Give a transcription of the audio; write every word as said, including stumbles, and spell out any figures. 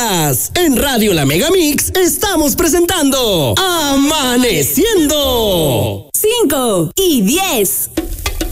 días. En Radio La Megamix estamos presentando Amaneciendo. cinco y diez.